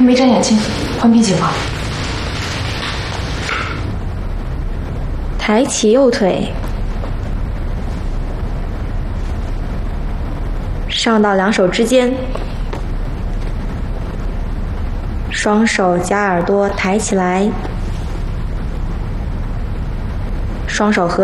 他没摘眼睛，关闭警报。 抬起右腿，上到两手之间，双手夹耳朵抬起来，双手合